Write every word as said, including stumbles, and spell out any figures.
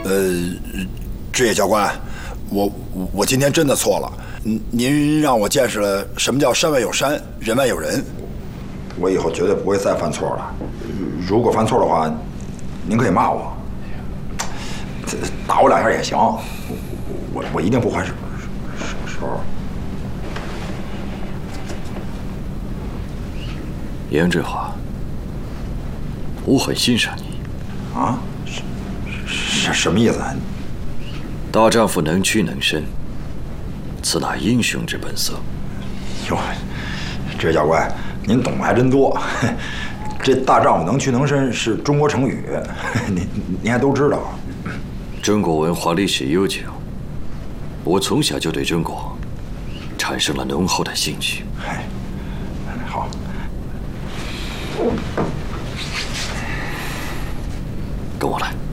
呃，职业教官，我我今天真的错了。您让我见识了什么叫山外有山，人外有人。我以后绝对不会再犯错了。如果犯错的话，您可以骂我，打我两下也行。我我一定不还手手。 严志华，我很欣赏你。 啊？什什么意思？ 大丈夫能屈能伸，此乃英雄之本色。 哟，这教官，您懂得还真多。这大丈夫能屈能伸是中国成语，您您还都知道。 中国文化历史悠久，我从小就对中国产生了浓厚的兴趣。 哎，好。 跟我来。